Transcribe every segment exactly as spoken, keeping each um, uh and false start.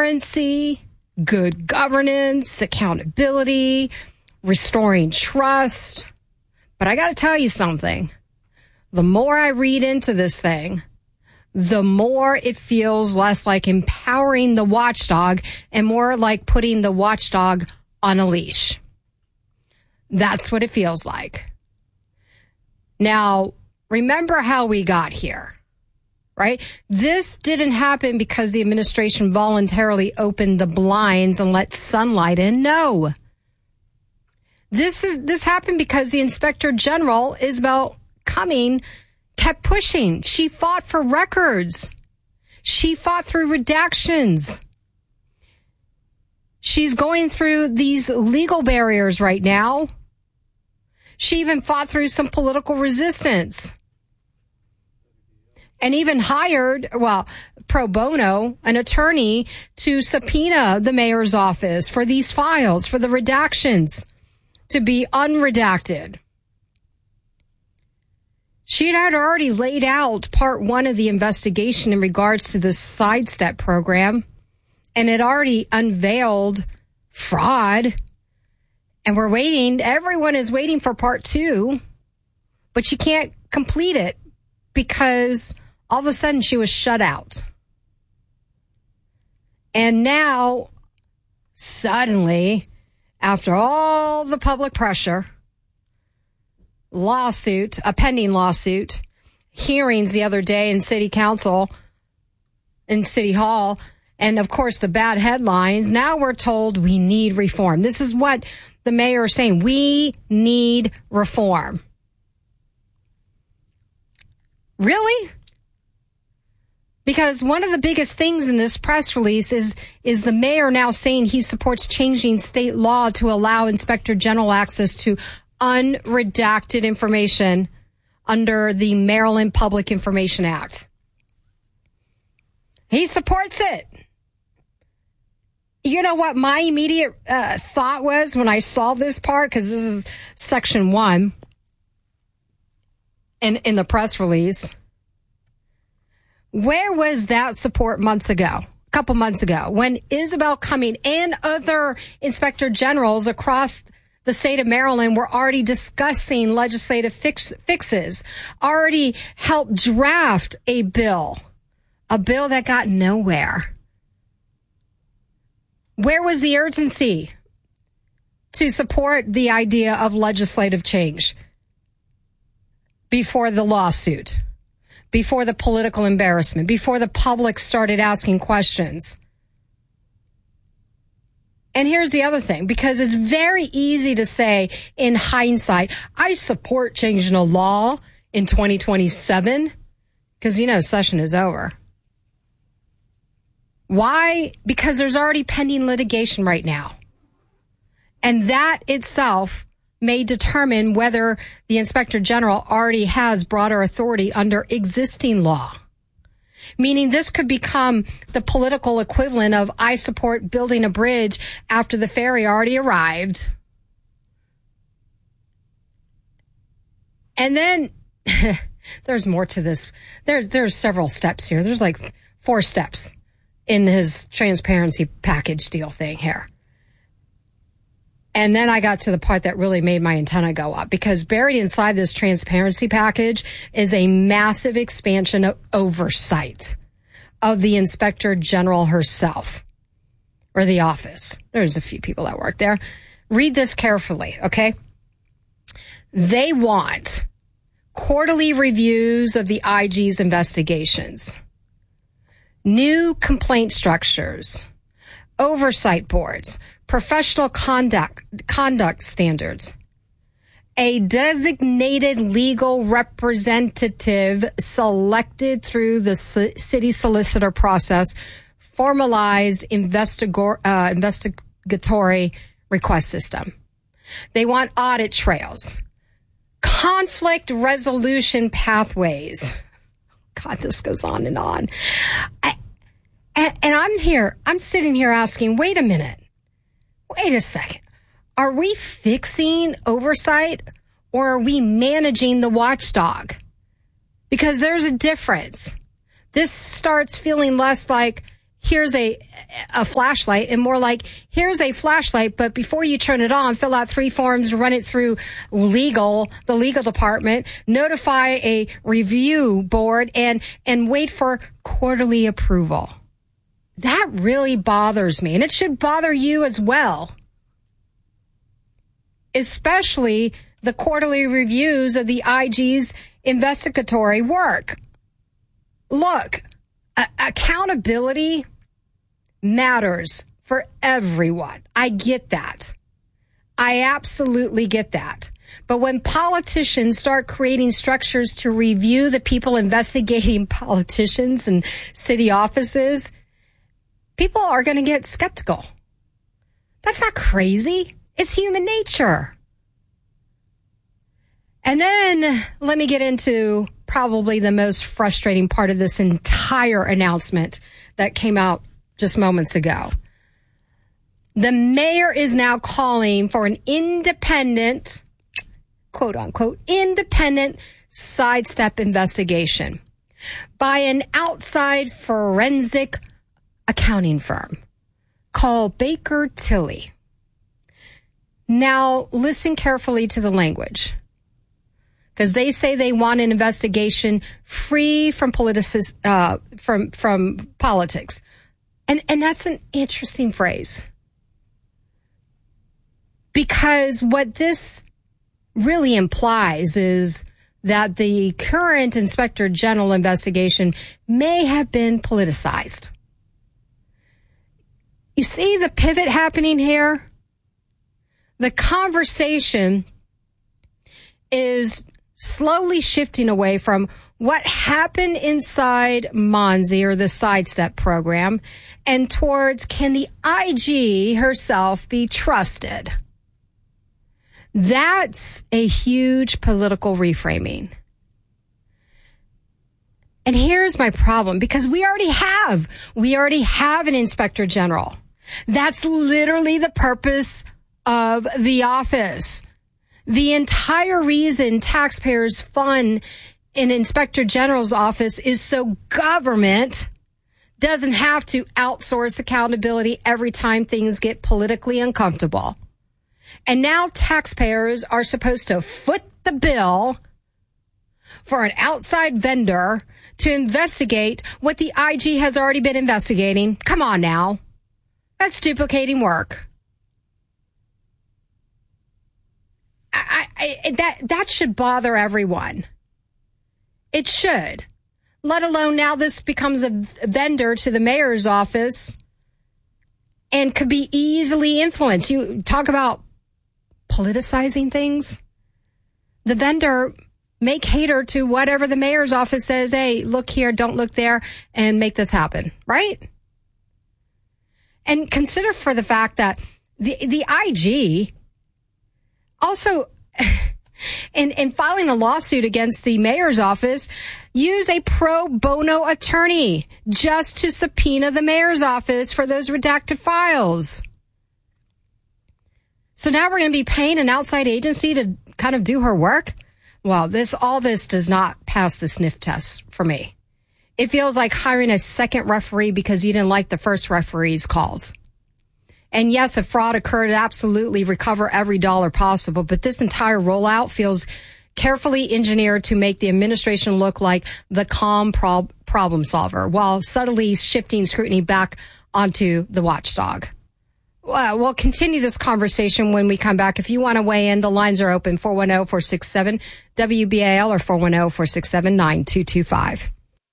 transparency, good governance, accountability, restoring trust. But I got to tell you something. The more I read into this thing, the more it feels less like empowering the watchdog and more like putting the watchdog on a leash. That's what it feels like. Now, remember how we got here, right? This didn't happen because the administration voluntarily opened the blinds and let sunlight in. No. This is this happened because the Inspector General, Isabel Cumming, kept pushing. She fought for records. She fought through redactions. She's going through these legal barriers right now. She even fought through some political resistance. And even hired, well, pro bono, an attorney to subpoena the mayor's office for these files, for the redactions to be unredacted. She had already laid out part one of the investigation in regards to the sidestep program and had already unveiled fraud. And we're waiting. Everyone is waiting for part two, but she can't complete it because all of a sudden she was shut out. And now, suddenly, after all the public pressure, lawsuit, a pending lawsuit, hearings the other day in City Council, in City Hall, and of course the bad headlines, now we're told we need reform. This is what the mayor is saying. We need reform. Really? Because one of the biggest things in this press release is, is the mayor now saying he supports changing state law to allow Inspector General access to unredacted information under the Maryland Public Information Act. He supports it. You know what my immediate uh, thought was when I saw this part, because this is section one in, in the press release. Where was that support months ago, a couple months ago, when Isabel Cumming and other inspector generals across the state of Maryland were already discussing legislative fix, fixes, already helped draft a bill, a bill that got nowhere? Where was the urgency to support the idea of legislative change before the lawsuit, before the political embarrassment, before the public started asking questions? And here's the other thing, because it's very easy to say in hindsight, I support changing a law in twenty twenty-seven, because, you know, session is over. Why? Because there's already pending litigation right now. And that itself may determine whether the Inspector General already has broader authority under existing law. Meaning this could become the political equivalent of I support building a bridge after the ferry already arrived. And then there's more to this. There's, there's several steps here. There's like four steps in his transparency package deal thing here. And then I got to the part that really made my antenna go up, because buried inside this transparency package is a massive expansion of oversight of the Inspector General herself, or the office. There's a few people that work there. Read this carefully, okay? They want quarterly reviews of the I G's investigations, new complaint structures, oversight boards, professional conduct conduct standards, a designated legal representative selected through the c- city solicitor process, formalized investigor- uh, investigatory request system. They want audit trails, conflict resolution pathways. God, this goes on and on. I, and, and I'm here, I'm sitting here asking, wait a minute. Wait a second. Are we fixing oversight, or are we managing the watchdog? Because there's a difference. This starts feeling less like here's a, a flashlight, and more like, here's a flashlight, but before you turn it on, fill out three forms, run it through legal, the legal department, notify a review board, and, and wait for quarterly approval. That really bothers me, and it should bother you as well. Especially the quarterly reviews of the I G's investigatory work. Look, a- accountability matters for everyone. I get that. I absolutely get that. But when politicians start creating structures to review the people investigating politicians and city offices, people are going to get skeptical. That's not crazy. It's human nature. And then let me get into probably the most frustrating part of this entire announcement that came out just moments ago. The mayor is now calling for an independent, quote unquote, independent sidestep investigation by an outside forensic accounting firm called Baker Tilly. Now, listen carefully to the language, because they say they want an investigation free from politicis, uh, from from politics, and and that's an interesting phrase, because what this really implies is that the current Inspector General investigation may have been politicized. You see the pivot happening here? The conversation is slowly shifting away from what happened inside Monzi or the sidestep program and towards, can the I G herself be trusted? That's a huge political reframing. And here's my problem, because we already have, we already have an Inspector General. That's literally the purpose of the office. The entire reason taxpayers fund an Inspector General's office is so government doesn't have to outsource accountability every time things get politically uncomfortable. And now taxpayers are supposed to foot the bill for an outside vendor to investigate what the I G has already been investigating. Come on now. That's duplicating work. I, I, that that should bother everyone. It should. Let alone now this becomes a vendor to the mayor's office and could be easily influenced. You talk about politicizing things. The vendor may cater to whatever the mayor's office says. Hey, look here, don't look there, and make this happen, right? And consider for the fact that the the I G also, in, in filing a lawsuit against the mayor's office, use a pro bono attorney just to subpoena the mayor's office for those redacted files. So now we're going to be paying an outside agency to kind of do her work? Well, this, all this does not pass the sniff test for me. It feels like hiring a second referee because you didn't like the first referee's calls. And yes, if fraud occurred, absolutely recover every dollar possible. But this entire rollout feels carefully engineered to make the administration look like the calm prob- problem solver while subtly shifting scrutiny back onto the watchdog. Well, we'll continue this conversation when we come back. If you want to weigh in, the lines are open, four one zero, four six seven, W B A L or four one zero, four six seven, nine two two five.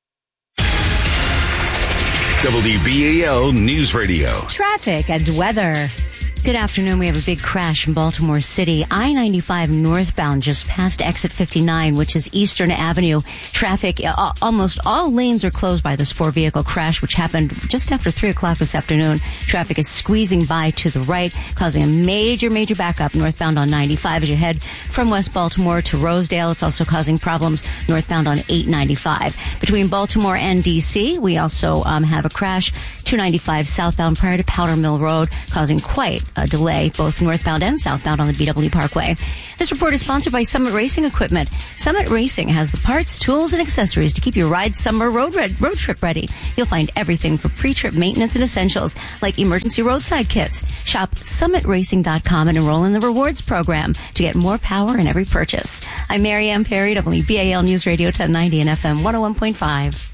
W B A L News Radio. Traffic and weather. Good afternoon. We have a big crash in Baltimore City. I ninety-five northbound just past exit fifty-nine, which is Eastern Avenue. Traffic, uh, almost all lanes are closed by this four-vehicle crash, which happened just after three o'clock this afternoon. Traffic is squeezing by to the right, causing a major, major backup northbound on ninety-five as you head from West Baltimore to Rosedale. It's also causing problems northbound on eight ninety-five. Between Baltimore and D C, we also um, have a crash, two ninety-five southbound prior to Powder Mill Road, causing quite uh, delay, both northbound and southbound on the B W Parkway. This report is sponsored by Summit Racing Equipment. Summit Racing has the parts, tools, and accessories to keep your ride summer road red, road trip ready. You'll find everything for pre-trip maintenance and essentials like emergency roadside kits. Shop summit racing dot com and enroll in the rewards program to get more power in every purchase. I'm Mary Ann Perry, W B A L News Radio ten ninety and F M one oh one point five.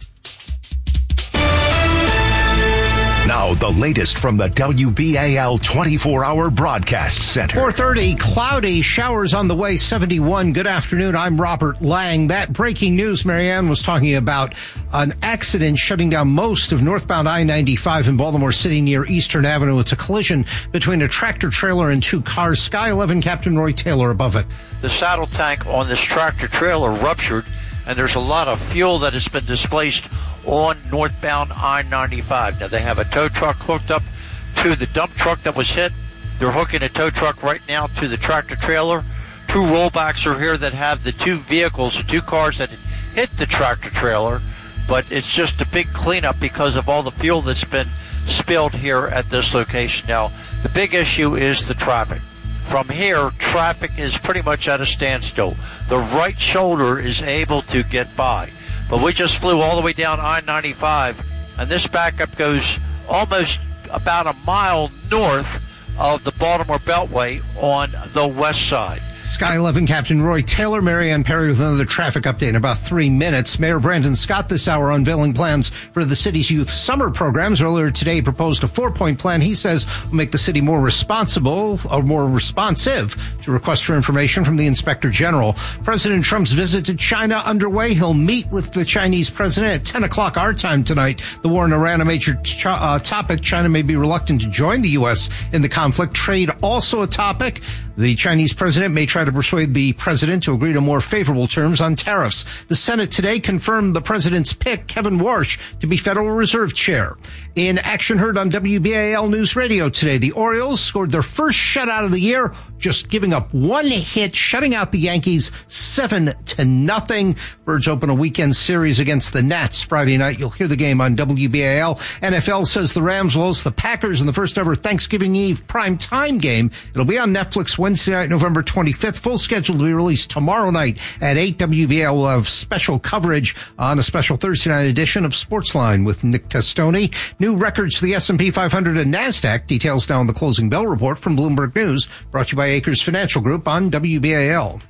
Now, the latest from the W B A L twenty-four hour Broadcast Center. four thirty, cloudy, showers on the way, seventy-one. Good afternoon, I'm Robert Lang. That breaking news Marianne was talking about, an accident shutting down most of northbound I ninety-five in Baltimore City near Eastern Avenue. It's a collision between a tractor trailer and two cars. Sky eleven, Captain Roy Taylor above it. The saddle tank on this tractor trailer ruptured, and there's a lot of fuel that has been displaced on northbound I ninety-five. Now, they have a tow truck hooked up to the dump truck that was hit. They're hooking a tow truck right now to the tractor trailer. Two rollbacks are here that have the two vehicles, the two cars that hit the tractor trailer, but it's just a big cleanup because of all the fuel that's been spilled here at this location. Now, the big issue is the traffic. From here, traffic is pretty much at a standstill. The right shoulder is able to get by. But we just flew all the way down I ninety-five, and this backup goes almost about a mile north of the Baltimore Beltway on the west side. Sky eleven, Captain Roy Taylor, Marianne Perry with another traffic update in about three minutes. Mayor Brandon Scott this hour unveiling plans for the city's youth summer programs. Earlier today, he proposed a four-point plan he says will make the city more responsible or more responsive to requests for information from the Inspector General. President Trump's visit to China underway. He'll meet with the Chinese president at ten o'clock our time tonight. The war in Iran, a major ch- uh, topic. China may be reluctant to join the U S in the conflict. Trade also a topic. The Chinese president may try to persuade the president to agree to more favorable terms on tariffs. The Senate today confirmed the president's pick, Kevin Warsh, to be Federal Reserve Chair. In action heard on W B A L News Radio today, the Orioles scored their first shutout of the year, just giving up one hit, shutting out the Yankees seven to nothing. Birds open a weekend series against the Nats Friday night. You'll hear the game on W B A L. N F L says the Rams will host the Packers in the first ever Thanksgiving Eve prime time game. It'll be on Netflix Wednesday night, November twenty-fifth. Full schedule to be released tomorrow night at eight. W B A L will have special coverage on a special Thursday night edition of Sportsline with Nick Testoni. New records for the S and P five hundred and NASDAQ. Details now in the closing bell report from Bloomberg News, brought to you by Acres Financial Group on W B A L.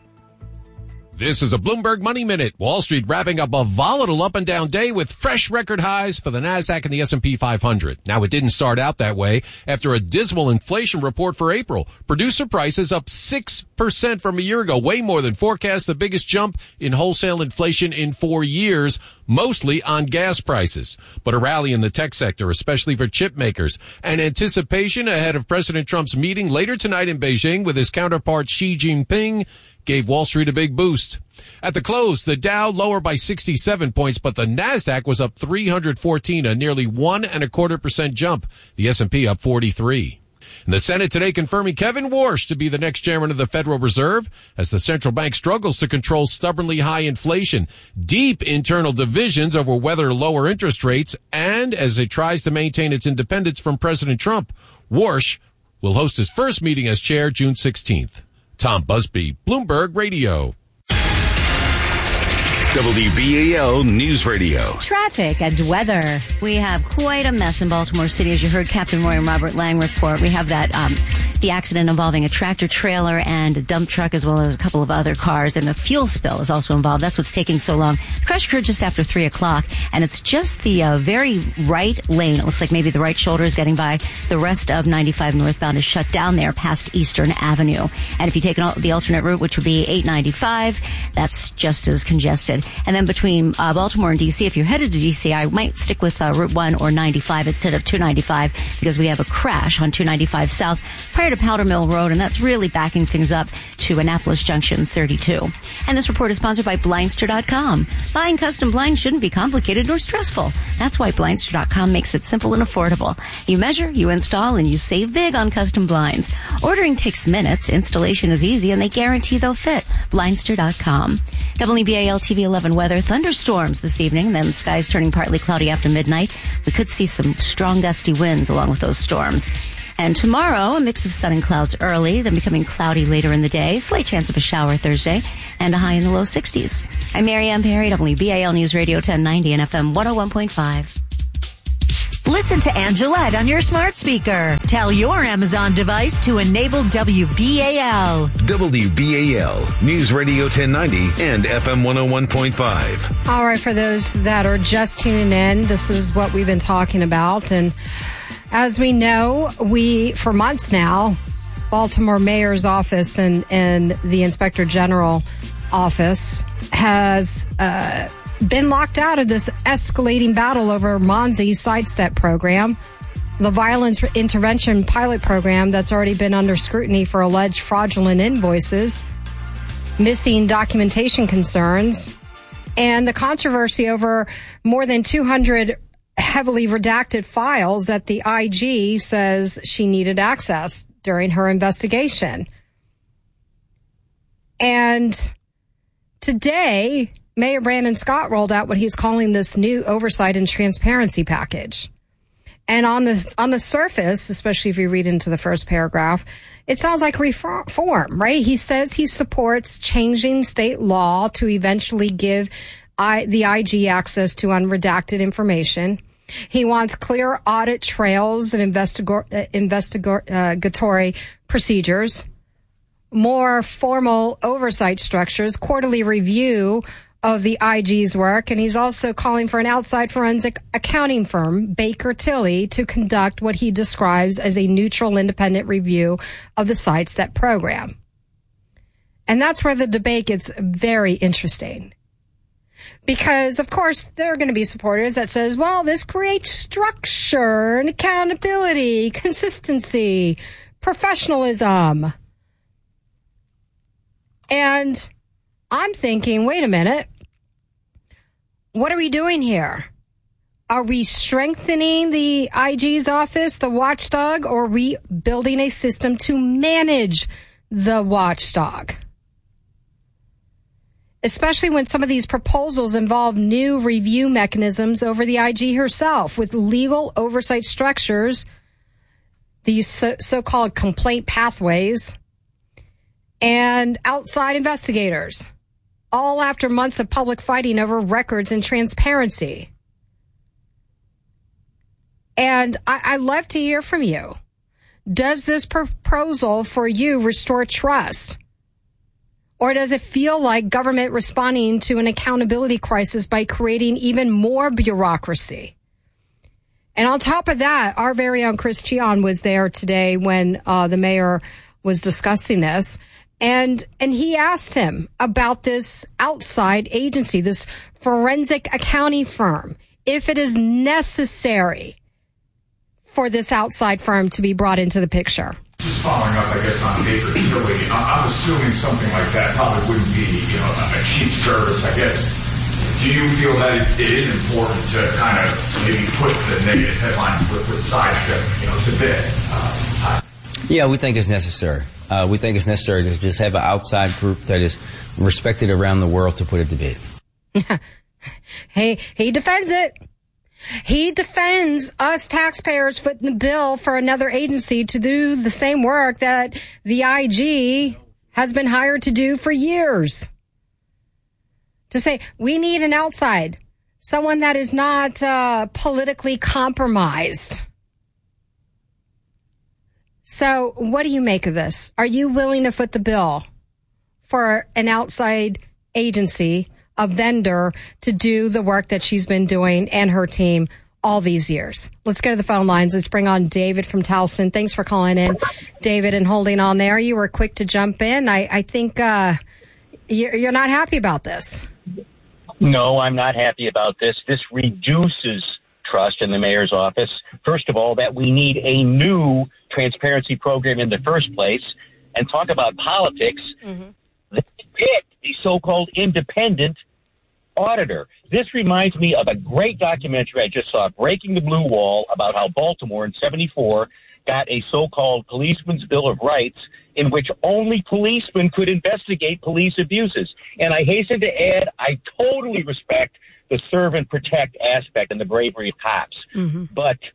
This is a Bloomberg Money Minute. Wall Street wrapping up a volatile up and down day with fresh record highs for the NASDAQ and the S and P five hundred. Now, it didn't start out that way. After a dismal inflation report for April, producer prices up six percent from a year ago, way more than forecast, the biggest jump in wholesale inflation in four years, mostly on gas prices. But a rally in the tech sector, especially for chip makers, and anticipation ahead of President Trump's meeting later tonight in Beijing with his counterpart Xi Jinping gave Wall Street a big boost. At the close, the Dow lower by sixty-seven points, but the NASDAQ was up three hundred fourteen, a nearly one and a quarter percent jump. The S and P up forty-three. And the Senate today confirming Kevin Warsh to be the next chairman of the Federal Reserve as the central bank struggles to control stubbornly high inflation, deep internal divisions over whether to lower interest rates, and as it tries to maintain its independence from President Trump. Warsh will host his first meeting as chair June sixteenth. Tom Busby, Bloomberg Radio. W B A L News Radio. Traffic and weather. We have quite a mess in Baltimore City, as you heard Captain Roy and Robert Lang report. We have that, um, the accident involving a tractor trailer and a dump truck, as well as a couple of other cars, and a fuel spill is also involved. That's what's taking so long. The crash occurred just after three o'clock, and it's just the uh, very right lane. It looks like maybe the right shoulder is getting by. The rest of ninety-five northbound is shut down there past Eastern Avenue. And if you take an, the alternate route, which would be eight ninety-five, that's just as congested. And then between uh, Baltimore and D C, if you're headed to D C, I might stick with uh, Route one or ninety-five instead of two ninety-five, because we have a crash on two ninety-five South prior to Powder Mill Road, and that's really backing things up to Annapolis Junction thirty-two. And this report is sponsored by Blindster dot com. Buying custom blinds shouldn't be complicated nor stressful. That's why Blindster dot com makes it simple and affordable. You measure, you install, and you save big on custom blinds. Ordering takes minutes, installation is easy, and they guarantee they'll fit. Blindster dot com. W B A L T V eleven weather. Thunderstorms this evening, then the skies turning partly cloudy after midnight. We could see some strong gusty winds along with those storms. And tomorrow, a mix of sun and clouds early, then becoming cloudy later in the day. Slight chance of a shower Thursday, and a high in the low sixties. I'm Marianne Perry, W B A L News Radio ten ninety and F M one oh one point five. Listen to Angelette on your smart speaker. Tell your Amazon device to enable W B A L. W B A L, News Radio ten ninety and F M one oh one point five. All right, for those that are just tuning in, this is what we've been talking about. And as we know, we, for months now, Baltimore Mayor's office and, and the Inspector General office has uh, been locked out of this escalating battle over Monzi's Sidestep program, the violence intervention pilot program that's already been under scrutiny for alleged fraudulent invoices, missing documentation concerns, and the controversy over more than two hundred heavily redacted files that the I G says she needed access during her investigation. And today, Mayor Brandon Scott rolled out what he's calling this new oversight and transparency package. And on the on the surface, especially if you read into the first paragraph, it sounds like reform, right? He says he supports changing state law to eventually give I, the I G access to unredacted information. He wants clear audit trails and investigo- uh, investigatory procedures, more formal oversight structures, quarterly review of the I G's work, and he's also calling for an outside forensic accounting firm, Baker Tilly, to conduct what he describes as a neutral, independent review of the Sidestep program. And that's where the debate gets very interesting. Because, of course, there are going to be supporters that says, well, this creates structure and accountability, consistency, professionalism. And I'm thinking, wait a minute, what are we doing here? Are we strengthening the I G's office, the watchdog, or are we building a system to manage the watchdog? Especially when some of these proposals involve new review mechanisms over the I G herself with legal oversight structures, these so- so-called complaint pathways, and outside investigators, all after months of public fighting over records and transparency. And I- I'd love to hear from you. Does this proposal for you restore trust? Or does it feel like government responding to an accountability crisis by creating even more bureaucracy? And on top of that, our very own Chris Cheon was there today when uh, the mayor was discussing this. And and he asked him about this outside agency, this forensic accounting firm, if it is necessary for this outside firm to be brought into the picture. Just following up, I guess, on Baker Tilly, I'm assuming something like that probably wouldn't be, you know, a cheap service. I guess, do you feel that it, it is important to kind of maybe put the negative headlines with, with Sidestep, you know, to bed? Uh, yeah, we think it's necessary. Uh, we think it's necessary to just have an outside group that is respected around the world to put it to bed. Hey, he defends it. He defends us taxpayers footing the bill for another agency to do the same work that the I G has been hired to do for years. To say, we need an outside, someone that is not uh, politically compromised. So what do you make of this? Are you willing to foot the bill for an outside agency, a vendor, to do the work that she's been doing and her team all these years? Let's go to the phone lines. Let's bring on David from Towson. Thanks for calling in, David, and holding on there. You were quick to jump in. I, I think uh, you're, you're not happy about this. No, I'm not happy about this. This reduces trust in the mayor's office. First of all, that we need a new transparency program in the first place. And talk about politics. Mm-hmm. They picked the so-called independent auditor. This reminds me of a great documentary I just saw, Breaking the Blue Wall, about how Baltimore in seventy-four got a so-called policeman's bill of rights in which only policemen could investigate police abuses. And I hasten to add, I totally respect the serve and protect aspect and the bravery of cops. Mm-hmm. But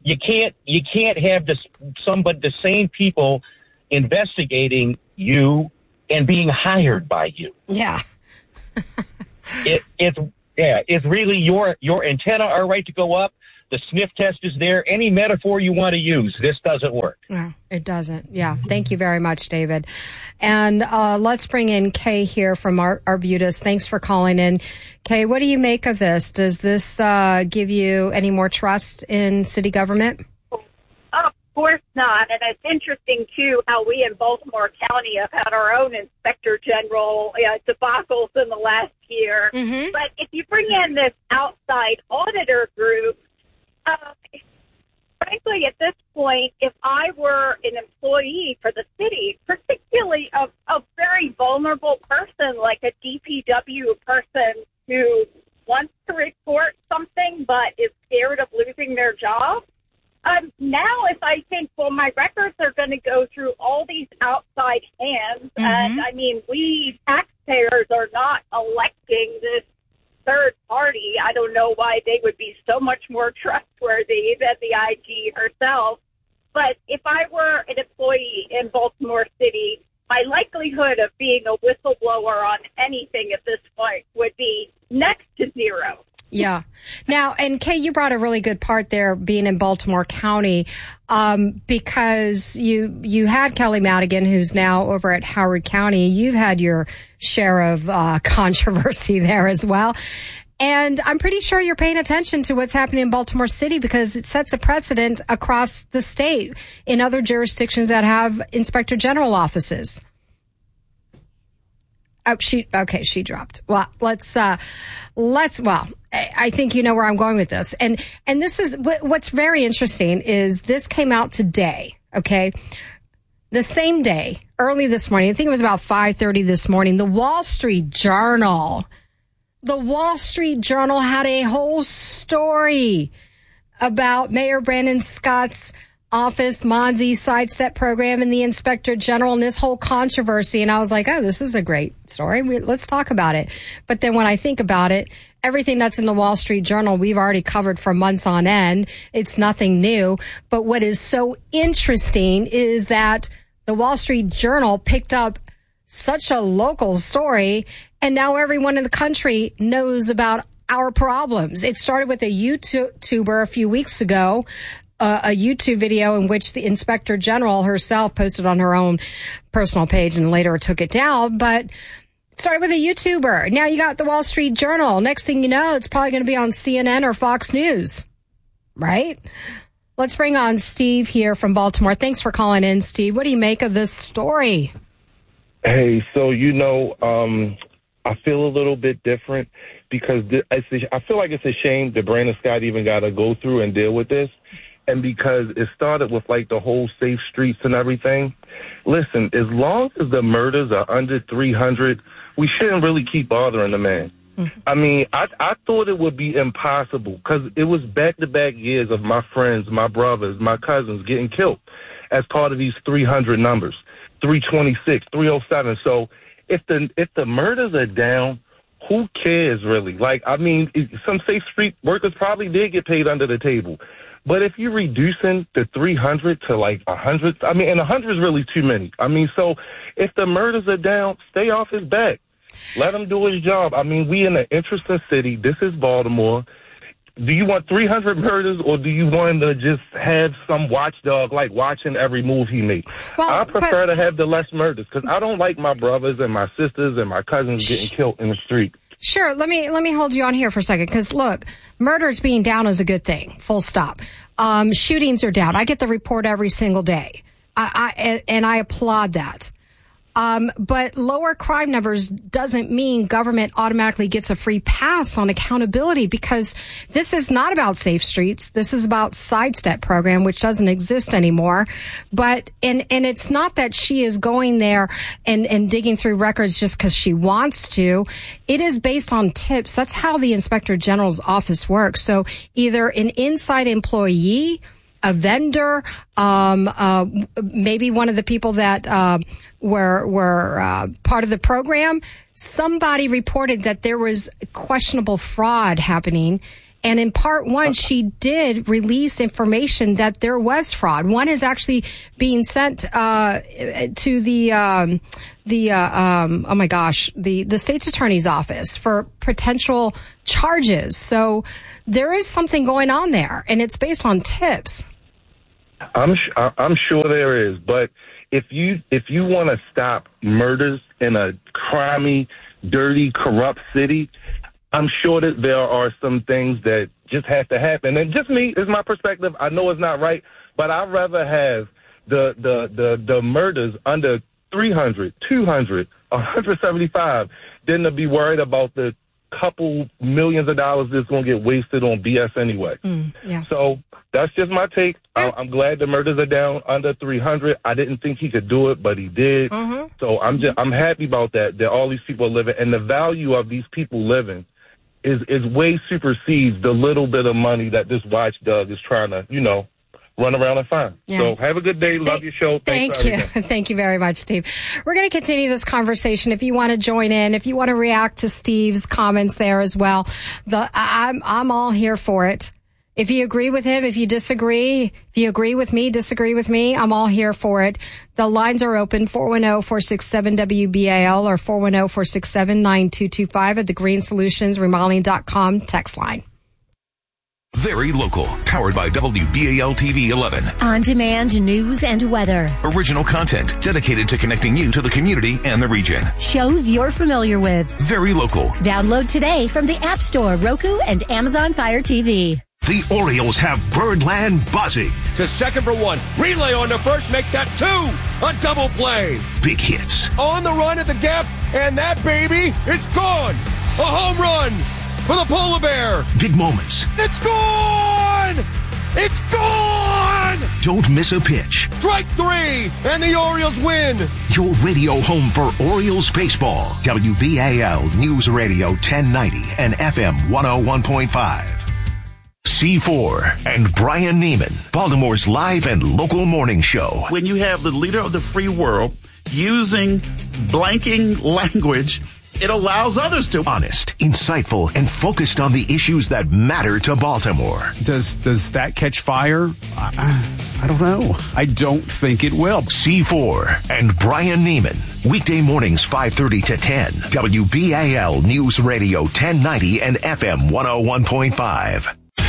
you can't you can't have this somebody the same people investigating you and being hired by you. Yeah. it it's yeah, it's really your your antenna are right to go up. The sniff test is there. Any metaphor you want to use, this doesn't work. No, it doesn't. Yeah. Thank you very much, David. And uh, let's bring in Kay here from Ar- Arbutus. Thanks for calling in. Kay, what do you make of this? Does this uh, give you any more trust in city government? Of course not. And it's interesting, too, how we in Baltimore County have had our own inspector general uh, debacles in the last year. Mm-hmm. But if you bring in this outside auditor group, Uh, frankly, at this point, if I were an employee for the city, particularly a, a very vulnerable person like a D P W person who wants to report something but is scared of losing their job, um, now if I think, well, my records are going to go through all these outside hands, Mm-hmm. and I mean, we taxpayers are not electing this third party. I don't know why they would be so much more trustworthy than the I G herself. But if I were an employee in Baltimore City, my likelihood of being a whistleblower on anything at this point would be next to zero. Yeah. Now, and Kay, you brought a really good part there, being in Baltimore County, um, because you you had Kelly Madigan, who's now over at Howard County. You've had your share of uh, controversy there as well. And I'm pretty sure you're paying attention to what's happening in Baltimore City because it sets a precedent across the state in other jurisdictions that have inspector general offices. Oh, she, okay, she dropped. Well, let's, uh, let's, well, I think you know where I'm going with this. And, and this is, what's very interesting is this came out today, okay? The same day, early this morning, I think it was about five thirty this morning, the Wall Street Journal, the Wall Street Journal had a whole story about Mayor Brandon Scott's office, Monzi sidestep program, and the inspector general, and this whole controversy. And I was like, oh, this is a great story. We, let's talk about it. But then when I think about it, everything that's in the Wall Street Journal, we've already covered for months on end. It's nothing new. But what is so interesting is that the Wall Street Journal picked up such a local story, and now everyone in the country knows about our problems. It started with a YouTuber a few weeks ago, uh, a YouTube video in which the inspector general herself posted on her own personal page and later took it down. But it started with a YouTuber. Now you got the Wall Street Journal. Next thing you know, it's probably going to be on C N N or Fox News, right? Let's bring on Steve here from Baltimore. Thanks for calling in, Steve. What do you make of this story? Hey, so, you know, um, I feel a little bit different because th- I feel like it's a shame that Brandon Scott even got to go through and deal with this. And because it started with, like, the whole safe streets and everything. Listen, as long as the murders are under three hundred, we shouldn't really keep bothering the man. Mm-hmm. I mean, I, I thought it would be impossible because it was back-to-back years of my friends, my brothers, my cousins getting killed as part of these three hundred numbers, three twenty-six, three oh seven. So if the if the murders are down, who cares really? Like, I mean, some safe street workers probably did get paid under the table. But if you're reducing the three hundred to like one hundred, I mean, and one hundred is really too many. I mean, so if the murders are down, stay off his back. Let him do his job. I mean, we in an interesting city. This is Baltimore. Do you want three hundred murders, or do you want to just have some watchdog, like watching every move he makes? Well, I prefer but, to have the less murders because I don't like my brothers and my sisters and my cousins getting killed in the street. Sure. Let me let me hold you on here for a second because, look, murders being down is a good thing, full stop. Um, shootings are down. I get the report every single day, I, I and I applaud that. Um, but lower crime numbers doesn't mean government automatically gets a free pass on accountability because this is not about safe streets. This is about sidestep program, which doesn't exist anymore. But, and, and it's not that she is going there and, and digging through records just because she wants to. It is based on tips. That's how the Inspector General's office works. So either an inside employee, a vendor, um, uh, maybe one of the people that, uh, were, were, uh, part of the program. Somebody reported that there was questionable fraud happening And in part one, she did release information that there was fraud. One is actually being sent uh, to the um, the uh, um, oh my gosh, the the state's attorney's office for potential charges. So there is something going on there, and it's based on tips. I'm sh- I'm sure there is, but if you if you want to stop murders in a crimey, dirty, corrupt city, I'm sure that there are some things that just have to happen. And just me, is my perspective. I know it's not right, but I'd rather have the the the, the murders under three hundred, two hundred, one hundred seventy-five than to be worried about the couple millions of dollars that's going to get wasted on B S anyway. Mm, yeah. So that's just my take. I, I'm glad the murders are down under three hundred. I didn't think he could do it, but he did. Mm-hmm. So I'm just I'm happy about that, that all these people are living, and the value of these people living is is way supersedes the little bit of money that this watchdog is trying to, you know, run around and find. Yeah. So have a good day. Love Th- your show. Thanks thank you. Thank you very much, Steve. We're going to continue this conversation. If you want to join in, if you want to react to Steve's comments there as well, the, I'm, I'm all here for it. If you agree with him, if you disagree, if you agree with me, disagree with me, I'm all here for it. The lines are open, four one zero, four six seven, W B A L or four one zero, four six seven, nine two two five at the green solutions remodeling dot com text line. Very local. Powered by W B A L T V eleven. On-demand news and weather. Original content dedicated to connecting you to the community and the region. Shows you're familiar with. Very local. Download today from the App Store, Roku, and Amazon Fire T V. The Orioles have Birdland buzzing. To second for one. Relay on the first. Make that two. A double play. Big hits. On the run at the gap. And that baby, it's gone. A home run for the polar bear. Big moments. It's gone. It's gone. Don't miss a pitch. Strike three. And the Orioles win. Your radio home for Orioles baseball. W B A L News Radio ten ninety and F M one oh one point five. C four and Brian Neiman, Baltimore's live and local morning show. When you have the leader of the free world using blanking language, it allows others to. Honest, insightful, and focused on the issues that matter to Baltimore. Does does that catch fire? I, I don't know. I don't think it will. C four and Brian Neiman. Weekday mornings five thirty to ten. W B A L News Radio ten ninety and F M one oh one point five.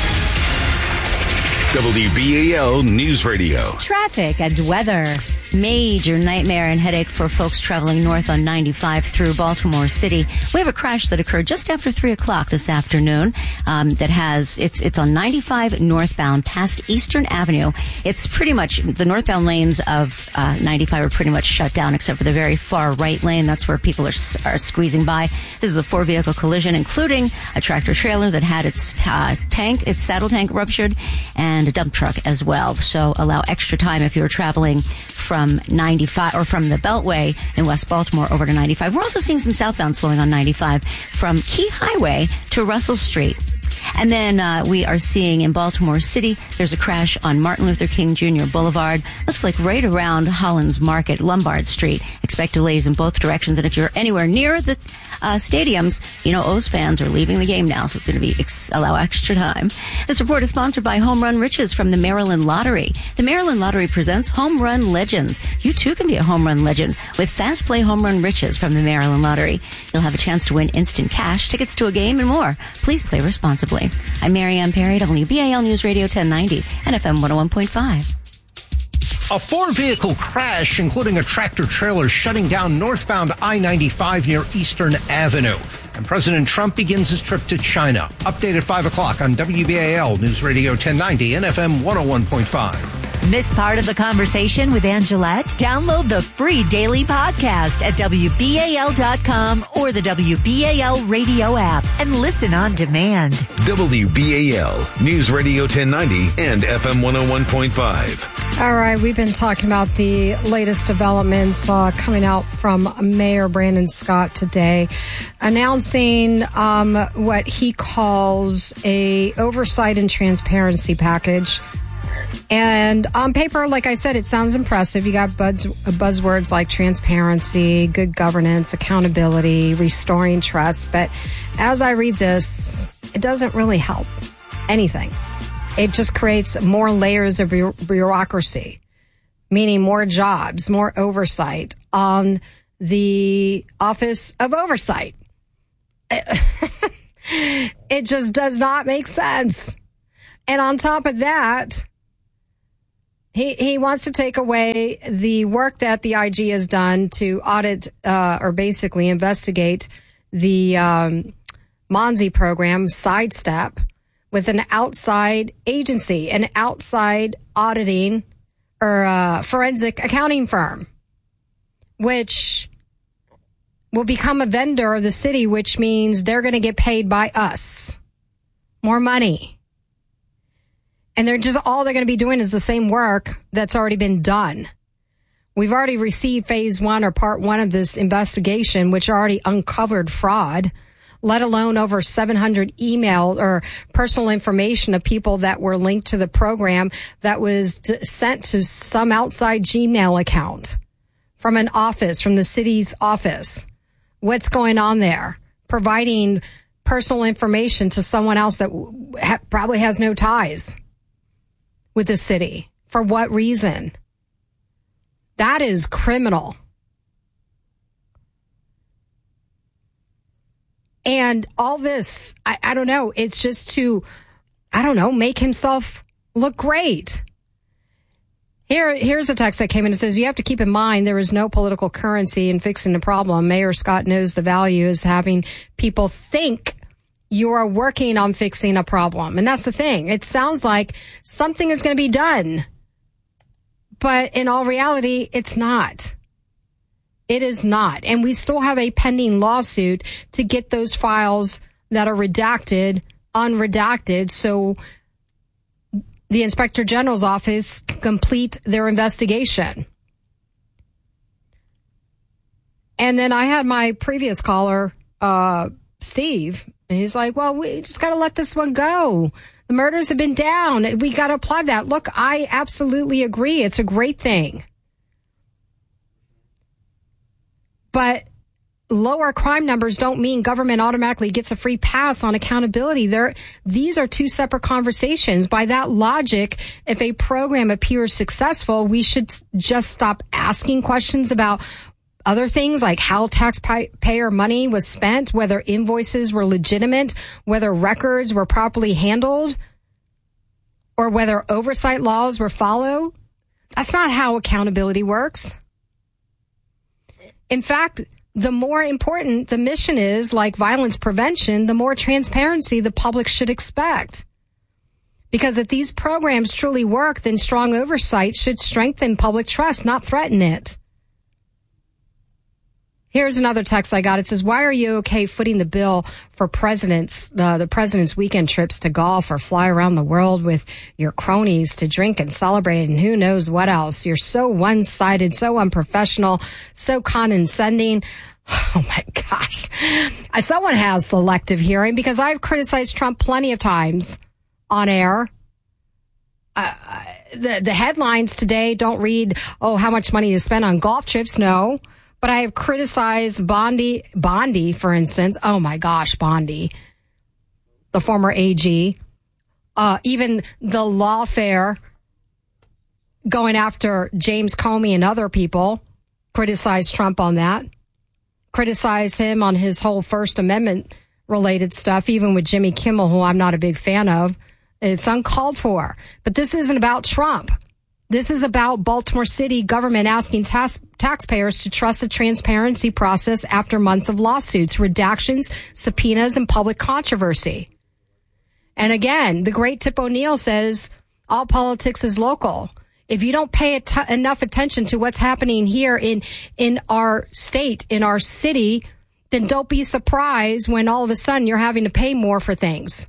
W B A L News Radio. Traffic and weather. Major nightmare and headache for folks traveling north on ninety-five through Baltimore City. We have a crash that occurred just after three o'clock this afternoon. Um, that has it's it's on ninety-five northbound past Eastern Avenue. It's pretty much the northbound lanes of uh, ninety-five are pretty much shut down except for the very far right lane. That's where people are are squeezing by. This is a four vehicle collision, including a tractor trailer that had its uh, tank, its saddle tank ruptured, and a dump truck as well. So allow extra time if you're traveling from ninety-five or from the Beltway in West Baltimore over to ninety-five. We're also seeing some southbound slowing on ninety-five from Key Highway to Russell Street. And then uh, we are seeing in Baltimore City, there's a crash on Martin Luther King Junior Boulevard. Looks like right around Hollins Market, Lombard Street. Expect delays in both directions. And if you're anywhere near the uh, stadiums, you know, O's fans are leaving the game now, so it's going to be ex- allow extra time. This report is sponsored by Home Run Riches from the Maryland Lottery. The Maryland Lottery presents Home Run Legends. You too can be a home run legend with Fast Play Home Run Riches from the Maryland Lottery. You'll have a chance to win instant cash, tickets to a game, and more. Please play responsibly. I'm Marianne Perry, W B A L News Radio ten ninety and F M one oh one point five. A four-vehicle crash, including a tractor-trailer, shutting down northbound I ninety-five near Eastern Avenue. And President Trump begins his trip to China. Update at five o'clock on W B A L News Radio ten ninety and F M one oh one point five. Miss part of the conversation with Angelette? Download the free daily podcast at W B A L dot com or the W B A L radio app and listen on demand. W B A L News Radio ten ninety and F M one oh one point five. All right, we've been talking about the latest developments uh, coming out from Mayor Brandon Scott today, announcing um, what he calls a oversight and transparency package. And on paper, like I said, it sounds impressive. You got buzz, buzzwords like transparency, good governance, accountability, restoring trust. But as I read this, it doesn't really help. anything. It just creates more layers of bureaucracy, meaning more jobs, more oversight on the Office of Oversight. It just does not make sense. And on top of that, he he wants to take away the work that the I G has done to audit uh, or basically investigate the um, Monzi program, Sidestep, with an outside agency, an outside auditing or uh, forensic accounting firm, which will become a vendor of the city, which means they're going to get paid by us more money. And they're just, all they're going to be doing is the same work that's already been done. We've already received phase one or part one of this investigation, which already uncovered fraud, let alone over seven hundred email or personal information of people that were linked to the program that was d- sent to some outside Gmail account from an office, from the city's office. What's going on there? Providing personal information to someone else that ha- probably has no ties with the city. For what reason? That is criminal. And all this, I, I don't know, it's just to, I don't know, make himself look great. Here, here's a text that came in. It says, you have to keep in mind there is no political currency in fixing the problem. Mayor Scott knows the value is having people think you are working on fixing a problem. And that's the thing. It sounds like something is going to be done. But in all reality, it's not. It is not. And we still have a pending lawsuit to get those files that are redacted, unredacted, so the Inspector General's office can complete their investigation. And then I had my previous caller, uh, Steve, and he's like, well, we just got to let this one go. The murders have been down. We got to applaud that. Look, I absolutely agree. It's a great thing. But lower crime numbers don't mean government automatically gets a free pass on accountability. There, these are two separate conversations. By that logic, if a program appears successful, we should just stop asking questions about other things like how taxpayer money was spent, whether invoices were legitimate, whether records were properly handled, or whether oversight laws were followed. That's not how accountability works. In fact, the more important the mission is, like violence prevention, the more transparency the public should expect. Because if these programs truly work, then strong oversight should strengthen public trust, not threaten it. Here's another text I got. It says, why are you okay footing the bill for presidents, uh, the president's weekend trips to golf or fly around the world with your cronies to drink and celebrate and who knows what else? You're so one-sided, so unprofessional, so condescending. Oh my gosh. Someone has selective hearing because I've criticized Trump plenty of times on air. Uh, the, the headlines today don't read, oh, how much money to spend on golf trips. No. But I have criticized Bondi, Bondi, for instance. Oh my gosh, Bondi, the former A G, uh, even the lawfare going after James Comey and other people, criticized Trump on that, criticized him on his whole First Amendment related stuff, even with Jimmy Kimmel, who I'm not a big fan of. It's uncalled for. But this isn't about Trump. This is about Baltimore City government asking tas- taxpayers to trust the transparency process after months of lawsuits, redactions, subpoenas, and public controversy. And again, the great Tip O'Neill says, all politics is local. If you don't pay at- enough attention to what's happening here in, in our state, in our city, then don't be surprised when all of a sudden you're having to pay more for things.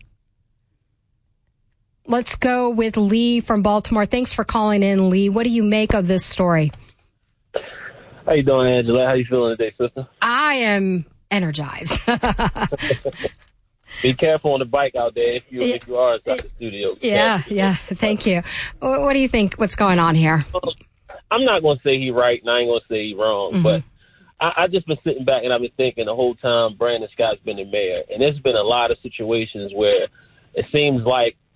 Let's go with Lee from Baltimore. Thanks for calling in, Lee. What do you make of this story? How you doing, Angela? How you feeling today, sister? I am energized. Be careful on the bike out there if you yeah. if you are inside the studio. Yeah, yeah. Thank you. What do you think? What's going on here? I'm not going to say he's right, and I ain't going to say he's wrong, mm-hmm. but I, I just been sitting back and I've been thinking the whole time Brandon Scott's been the mayor, and there's been a lot of situations where it seems like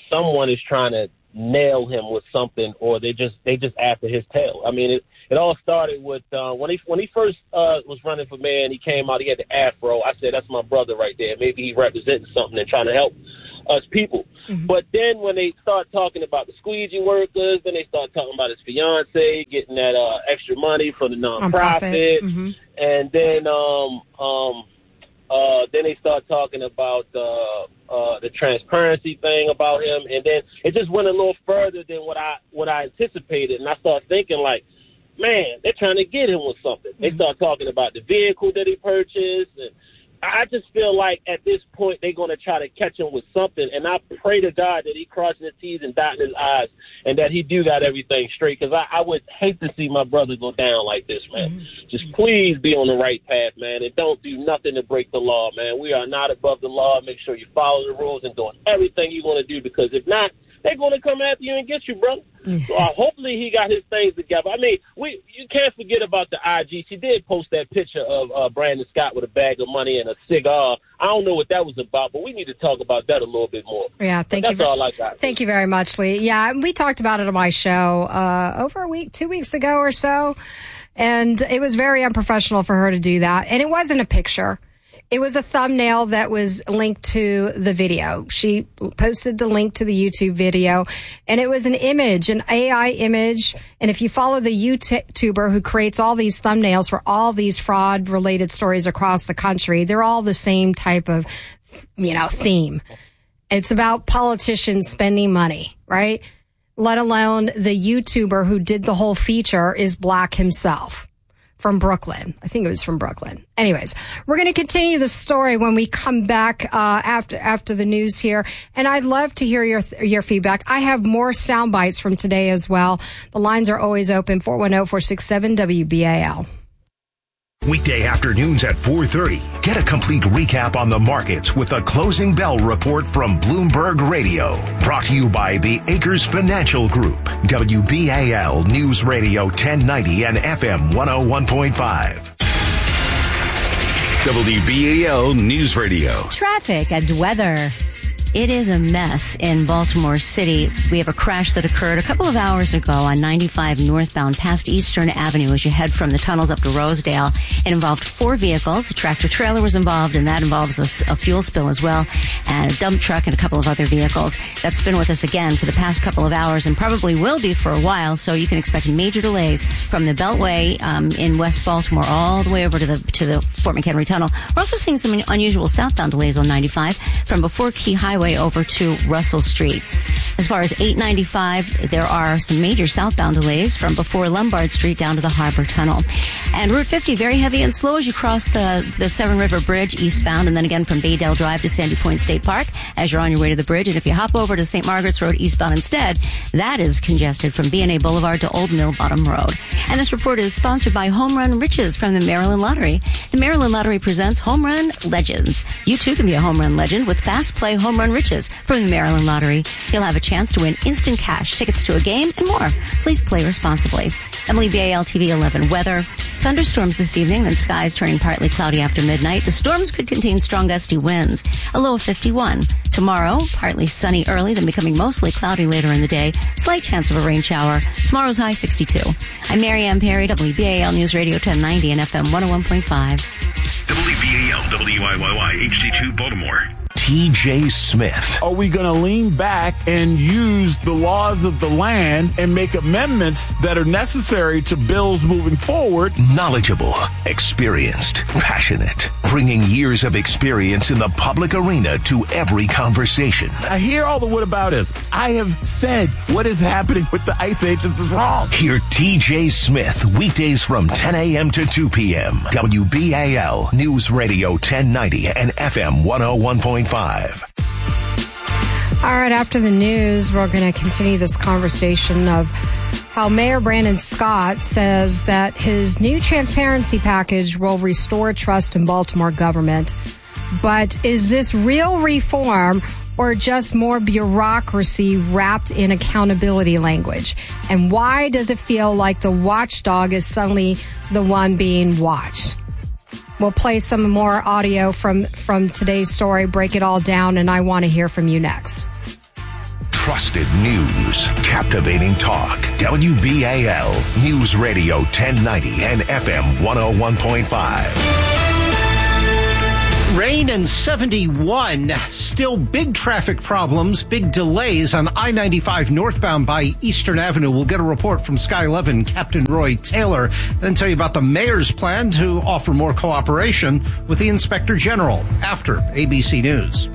someone is trying to nail him with something, or they just they just after his tail. I mean, it, it all started with uh, when he when he first uh, was running for mayor and he came out, he had the afro. I said, that's my brother right there. Maybe he representing something and trying to help us people. Mm-hmm. But then when they start talking about the squeegee workers, then they start talking about his fiance getting that uh, extra money from the nonprofit, mm-hmm. and then um um uh then they start talking about uh uh the transparency thing about him, and then it just went a little further than what I what I anticipated, and I started thinking like, man, they're trying to get him with something. Mm-hmm. They start talking about the vehicle that he purchased, and I just feel like at this point they're going to try to catch him with something, and I pray to God that he crosses his T's and dotting his I's, and that he do got everything straight, because I, I would hate to see my brother go down like this, man. Mm-hmm. Just please be on the right path, man, and don't do nothing to break the law, man. We are not above the law. Make sure you follow the rules and doing everything you want to do, because if not, they're going to come after you and get you, brother. So uh, hopefully he got his things together. I mean, we you can't forget about the I G. She did post that picture of uh, Brandon Scott with a bag of money and a cigar. I don't know what that was about, but we need to talk about that a little bit more. Yeah, thank but you. That's all I got. Thank you very much, Lee. Yeah, we talked about it on my show uh, over a week, two weeks ago or so, and it was very unprofessional for her to do that. And it wasn't a picture. It was a thumbnail that was linked to the video. She posted the link to the YouTube video, and it was an image, an A I image. And if you follow the YouTuber who creates all these thumbnails for all these fraud-related stories across the country, they're all the same type of, you know, theme. It's about politicians spending money, right? Let alone the YouTuber who did the whole feature is black himself. From Brooklyn. I think it was from Brooklyn. Anyways, we're going to continue the story when we come back uh, after after the news here. And I'd love to hear your your feedback. I have more sound bites from today as well. The lines are always open, four one zero, four six seven, W B A L. Weekday afternoons at four thirty. Get a complete recap on the markets with a closing bell report from Bloomberg Radio. Brought to you by the Acres Financial Group. W B A L News Radio ten ninety and F M one oh one point five. W B A L News Radio. Traffic and weather. It is a mess in Baltimore City. We have a crash that occurred a couple of hours ago on ninety-five northbound past Eastern Avenue as you head from the tunnels up to Rosedale. It involved four vehicles. A tractor trailer was involved, and that involves a, a fuel spill as well, and a dump truck and a couple of other vehicles. That's been with us again for the past couple of hours and probably will be for a while, so you can expect major delays from the Beltway um, in West Baltimore all the way over to the to the Fort McHenry Tunnel. We're also seeing some unusual southbound delays on ninety-five from before Key Highway over to Russell Street. As far as eight ninety-five, there are some major southbound delays from before Lombard Street down to the Harbor Tunnel. And Route fifty, very heavy and slow as you cross the, the Severn River Bridge eastbound, and then again from Baydale Drive to Sandy Point State Park as you're on your way to the bridge. And if you hop over to Saint Margaret's Road eastbound instead, that is congested from B and A Boulevard to Old Mill Bottom Road. And this report is sponsored by Home Run Riches from the Maryland Lottery. The Maryland Lottery presents Home Run Legends. You too can be a home run legend with Fast Play Home Run Riches from the Maryland Lottery. You'll have a chance to win instant cash, tickets to a game, and more. Please play responsibly. W B A L T V eleven weather. Thunderstorms this evening, then skies turning partly cloudy after midnight. The storms could contain strong gusty winds. A low of fifty-one. Tomorrow, partly sunny early, then becoming mostly cloudy later in the day. Slight chance of a rain shower. Tomorrow's high sixty-two. I'm Mary Ann Perry, W B A L News Radio ten ninety and F M one oh one point five. W B A L W I Y Y H D two Baltimore. T J Smith. Are we going to lean back and use the laws of the land and make amendments that are necessary to bills moving forward? Knowledgeable, experienced, passionate, bringing years of experience in the public arena to every conversation. I hear all the whataboutism. I have said what is happening with the ICE agents is wrong. Hear T J Smith weekdays from ten a.m. to two p.m. W B A L News Radio ten ninety and F M one oh one point five. All right, after the news, we're going to continue this conversation of how Mayor Brandon Scott says that his new transparency package will restore trust in Baltimore government. But is this real reform or just more bureaucracy wrapped in accountability language? And why does it feel like the watchdog is suddenly the one being watched? We'll play some more audio from, from today's story, break it all down, and I want to hear from you next. Trusted news. Captivating talk. W B A L News Radio ten ninety and F M one oh one point five. Rain and seventy-one. Still big traffic problems, big delays on I ninety-five northbound by Eastern Avenue. We'll get a report from Sky eleven Captain Roy Taylor, then tell you about the mayor's plan to offer more cooperation with the Inspector General after A B C News.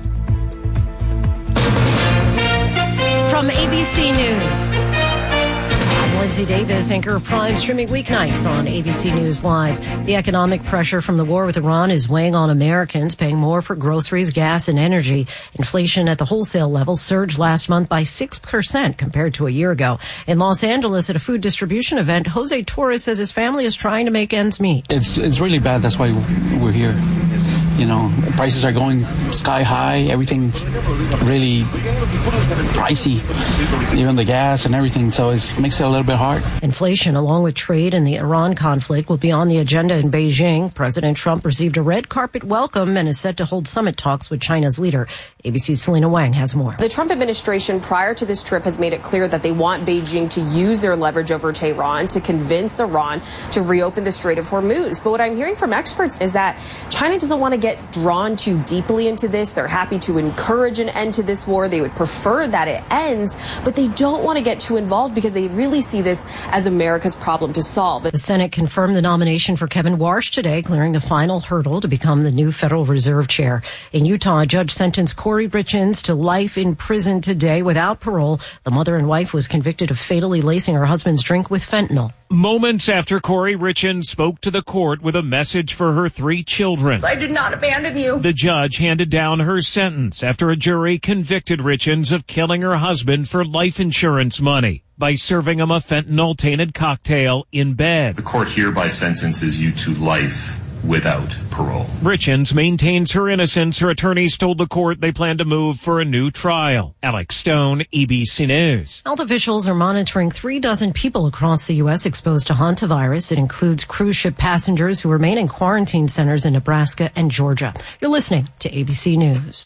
From A B C News, I'm Lindsay Davis, anchor of Prime, streaming weeknights on A B C News Live. The economic pressure from the war with Iran is weighing on Americans, paying more for groceries, gas, and energy. Inflation at the wholesale level surged last month by six percent compared to a year ago. In Los Angeles, at a food distribution event, Jose Torres says his family is trying to make ends meet. It's, it's really bad. That's why we're here. You know, prices are going sky high. Everything's really pricey, even the gas and everything. So it makes it a little bit hard. Inflation, along with trade and the Iran conflict, will be on the agenda in Beijing. President Trump received a red carpet welcome and is set to hold summit talks with China's leader. A B C's Selena Wang has more. The Trump administration prior to this trip has made it clear that they want Beijing to use their leverage over Tehran to convince Iran to reopen the Strait of Hormuz. But what I'm hearing from experts is that China doesn't want to get drawn too deeply into this. They're happy to encourage an end to this war. They would prefer that it ends, but they don't want to get too involved because they really see this as America's problem to solve. The Senate confirmed the nomination for Kevin Warsh today, clearing the final hurdle to become the new Federal Reserve Chair. In Utah, a judge sentenced Corey Richins to life in prison today without parole. The mother and wife was convicted of fatally lacing her husband's drink with fentanyl. Moments after Corey Richins spoke to the court with a message for her three children. I did not abandon you. The judge handed down her sentence after a jury convicted Richins of killing her husband for life insurance money by serving him a fentanyl-tainted cocktail in bed. The court hereby sentences you to life without parole. Richins maintains her innocence. Her attorneys told the court they plan to move for a new trial. Alex Stone, A B C News. Health officials are monitoring three dozen people across the U S exposed to hantavirus. It includes cruise ship passengers who remain in quarantine centers in Nebraska and Georgia. You're listening to A B C News.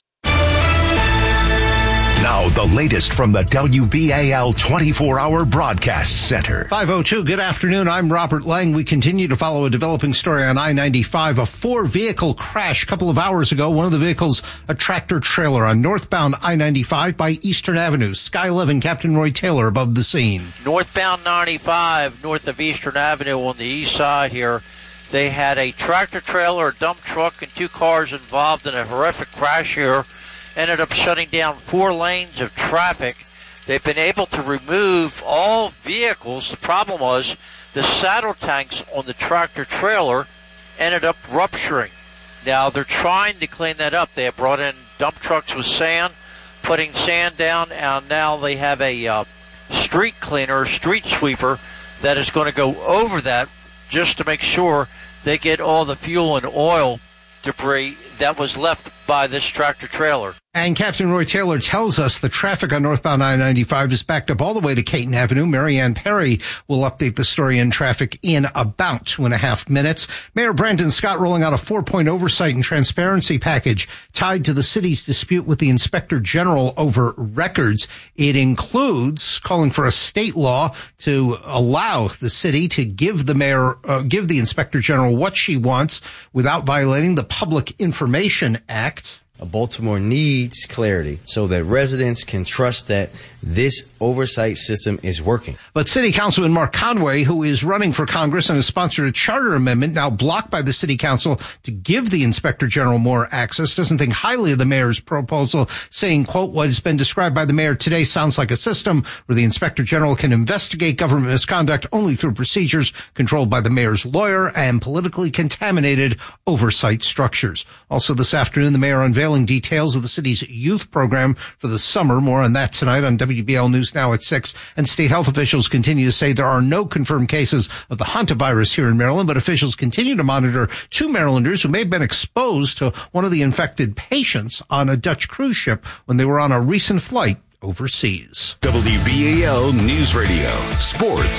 Now, the latest from the W B A L twenty-four hour Broadcast Center. five oh two, good afternoon. I'm Robert Lang. We continue to follow a developing story on I ninety-five. A four-vehicle crash a couple of hours ago. One of the vehicles, a tractor-trailer on northbound I ninety-five by Eastern Avenue. Sky eleven, Captain Roy Taylor above the scene. Northbound ninety-five, north of Eastern Avenue on the east side here. They had a tractor-trailer, a dump truck, and two cars involved in a horrific crash here. Ended up shutting down four lanes of traffic. They've been able to remove all vehicles. The problem was the saddle tanks on the tractor trailer ended up rupturing. Now they're trying to clean that up. They have brought in dump trucks with sand, putting sand down, and now they have a uh, street cleaner, street sweeper that is going to go over that just to make sure they get all the fuel and oil debris that was left by this tractor trailer. And Captain Roy Taylor tells us the traffic on northbound I ninety-five is backed up all the way to Caton Avenue. Marianne Perry will update the story in traffic in about two and a half minutes. Mayor Brandon Scott rolling out a four-point oversight and transparency package tied to the city's dispute with the Inspector General over records. It includes calling for a state law to allow the city to give the mayor, uh, give the Inspector General what she wants without violating the Public Information Act. Baltimore needs clarity so that residents can trust that this oversight system is working. But City Councilman Mark Conway, who is running for Congress and has sponsored a charter amendment now blocked by the City Council to give the Inspector General more access, doesn't think highly of the mayor's proposal, saying, quote, what has been described by the mayor today sounds like a system where the Inspector General can investigate government misconduct only through procedures controlled by the mayor's lawyer and politically contaminated oversight structures. Also this afternoon, the mayor unveiled details of the city's youth program for the summer. More on that tonight on W B L News Now at six. And state health officials continue to say there are no confirmed cases of the hantavirus here in Maryland, but officials continue to monitor two Marylanders who may have been exposed to one of the infected patients on a Dutch cruise ship when they were on a recent flight overseas. W B A L News Radio. Sports.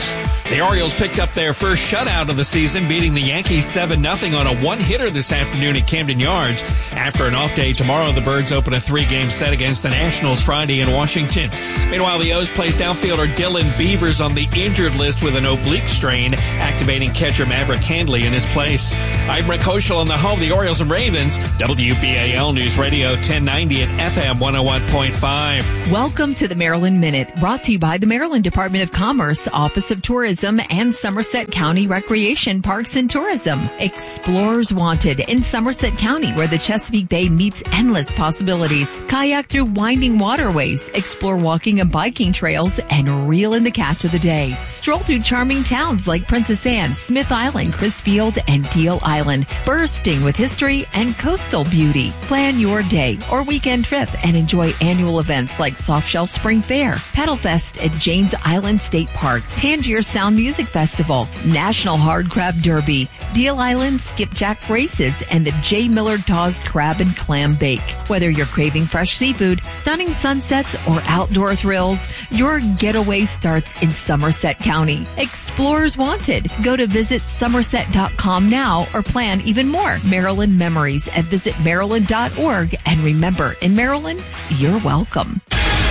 The Orioles picked up their first shutout of the season, beating the Yankees seven nothing on a one-hitter this afternoon at Camden Yards. After an off day tomorrow, the Birds open a three-game set against the Nationals Friday in Washington. Meanwhile, the O's placed outfielder Dylan Beavers on the injured list with an oblique strain, activating catcher Maverick Handley in his place. I'm Rick Hoschel on the home of the Orioles and Ravens, W B A L News Radio ten ninety and F M one oh one point five. Welcome to the Maryland Minute, brought to you by the Maryland Department of Commerce, Office of Tourism, and Somerset County Recreation Parks and Tourism. Explorers Wanted in Somerset County, where the Chesapeake Bay meets endless possibilities. Kayak through winding waterways, explore walking and biking trails, and reel in the catch of the day. Stroll through charming towns like Princess Anne, Smith Island, Crisfield, and Deal Island, bursting with history and coastal beauty. Plan your day or weekend trip and enjoy annual events like Softshelf Spring Fair, Paddle Fest at Janes Island State Park, Tangier Sound Music Festival, National Hard Crab Derby, Deal Island Skipjack Races, and the J. Millard Taw's Crab and Clam Bake. Whether you're craving fresh seafood, stunning sunsets, or outdoor thrills, your getaway starts in Somerset County. Explorers Wanted. Go to visit somerset dot com now or plan even more Maryland memories at visit maryland dot org. And remember, in Maryland, you're welcome.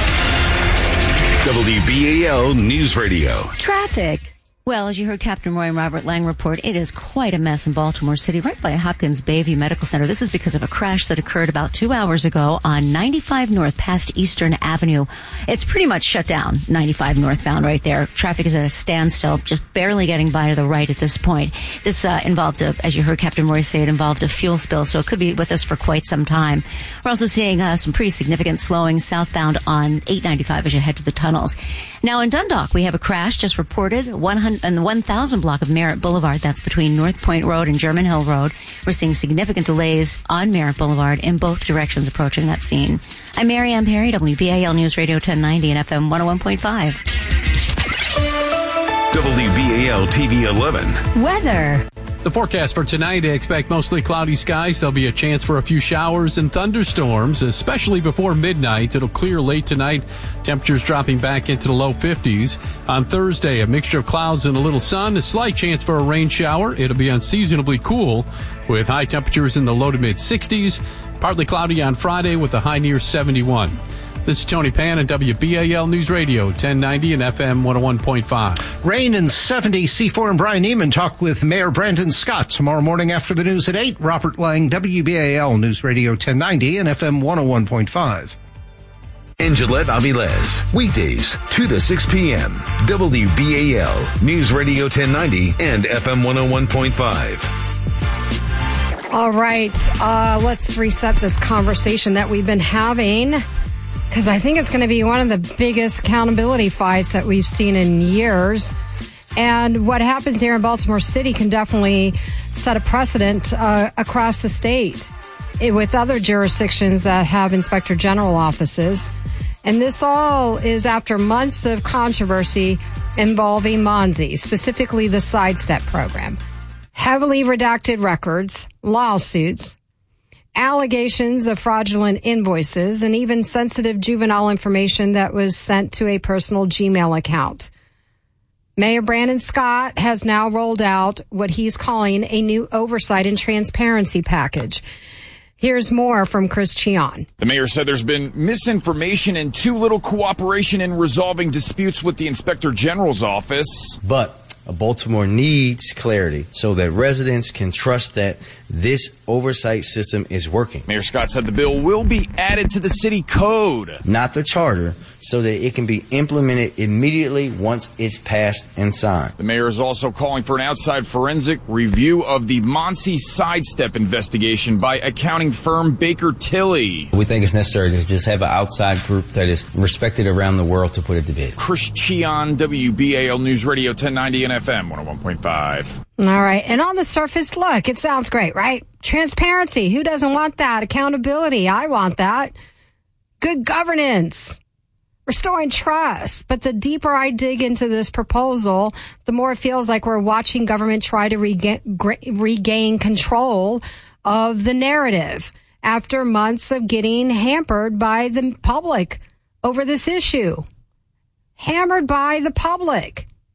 W B A L News Radio. Traffic. Well, as you heard Captain Roy and Robert Lang report, it is quite a mess in Baltimore City, right by Hopkins Bayview Medical Center. This is because of a crash that occurred about two hours ago on ninety-five North past Eastern Avenue. It's pretty much shut down, ninety-five northbound right there. Traffic is at a standstill, just barely getting by to the right at this point. This uh, involved, a, as you heard Captain Roy say, it involved a fuel spill, so it could be with us for quite some time. We're also seeing uh, some pretty significant slowing southbound on eight ninety-five as you head to the tunnels. Now in Dundalk, we have a crash just reported one hundred in the one thousand block of Merritt Boulevard. That's between North Point Road and German Hill Road. We're seeing significant delays on Merritt Boulevard in both directions approaching that scene. I'm Mary Ann Perry, W B A L News Radio ten ninety and F M one oh one point five. W B A L T V eleven. Weather. The forecast for tonight, I expect mostly cloudy skies. There'll be a chance for a few showers and thunderstorms, especially before midnight. It'll clear late tonight. Temperatures dropping back into the low fifties. On Thursday, a mixture of clouds and a little sun. A slight chance for a rain shower. It'll be unseasonably cool with high temperatures in the low to mid sixties. Partly cloudy on Friday with a high near seventy-one. This is Tony Pan and W B A L News Radio ten ninety and F M one oh one point five. Rain and seventy. C four and Brian Neiman talk with Mayor Brandon Scott tomorrow morning after the news at eight. Robert Lang, W B A L News Radio ten ninety and F M one oh one point five. Angelette Aviles, weekdays, two to six p.m. W B A L News Radio ten ninety and F M one oh one point five. All right, uh, let's reset this conversation that we've been having, because I think it's going to be one of the biggest accountability fights that we've seen in years. And what happens here in Baltimore City can definitely set a precedent uh, across the state it, with other jurisdictions that have inspector general offices. And this all is after months of controversy involving Monzi, specifically the Sidestep program. Heavily redacted records, lawsuits, allegations of fraudulent invoices, and even sensitive juvenile information that was sent to a personal Gmail account. Mayor Brandon Scott has now rolled out what he's calling a new oversight and transparency package. Here's more from Chris Chion. The mayor said there's been misinformation and too little cooperation in resolving disputes with the Inspector General's office. But Baltimore needs clarity so that residents can trust that this oversight system is working. Mayor Scott said the bill will be added to the city code, not the charter, so that it can be implemented immediately once it's passed and signed. The mayor is also calling for an outside forensic review of the Monsi Sidestep investigation by accounting firm Baker Tilly. We think it's necessary to just have an outside group that is respected around the world to put it to bed. Chris Chion, W B A L News Radio ten ninety and F M one oh one point five. All right. And on the surface, look, it sounds great, right? Transparency. Who doesn't want that? Accountability. I want that. Good governance. Restoring trust. But the deeper I dig into this proposal, the more it feels like we're watching government try to regain, regain control of the narrative after months of getting hampered by the public over this issue. Hammered by the public.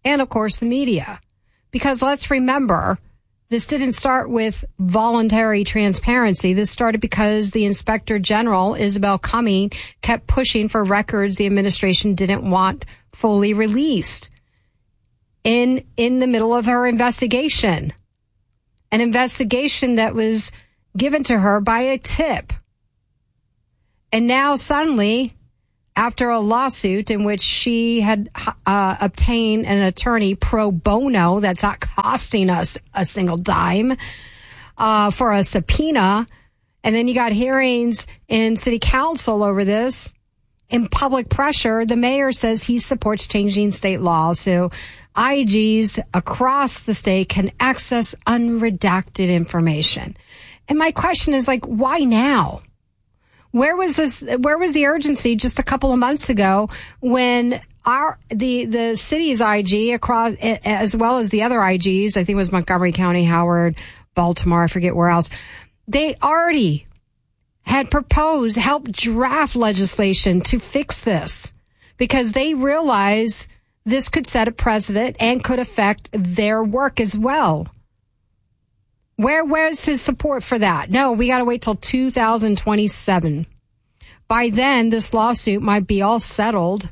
and, of course, the media. Because let's remember, this didn't start with voluntary transparency. This started because the Inspector General, Isabel Cumming, kept pushing for records the administration didn't want fully released in in the middle of her investigation. An investigation that was given to her by a tip. And now suddenly, after a lawsuit in which she had uh, obtained an attorney pro bono that's not costing us a single dime uh, for a subpoena, and then you got hearings in city council over this, in public pressure, the mayor says he supports changing state law so I Gs across the state can access unredacted information. And my question is, like, why now? Where was this? Where was the urgency just a couple of months ago when our the the city's I G across, as well as the other I Gs, I think it was Montgomery County, Howard, Baltimore, I forget where else, they already had proposed, helped draft legislation to fix this because they realize this could set a precedent and could affect their work as well. Where, where's his support for that? No, we got to wait till two thousand twenty-seven. By then, this lawsuit might be all settled.